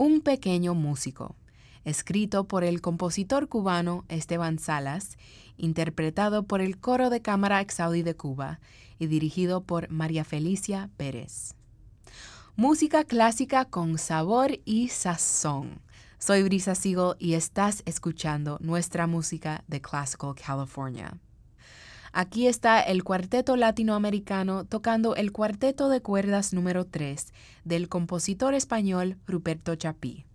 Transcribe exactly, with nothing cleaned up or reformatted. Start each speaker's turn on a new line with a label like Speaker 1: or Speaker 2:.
Speaker 1: Un pequeño músico, escrito por el compositor cubano Esteban Salas, interpretado por el Coro de Cámara Exaudi de Cuba y dirigido por María Felicia Pérez. Música clásica con sabor y sazón. Soy Brisa Siegel y estás escuchando nuestra música de Classical California. Aquí está el cuarteto latinoamericano tocando el cuarteto de cuerdas número tres del compositor español Ruperto Chapí.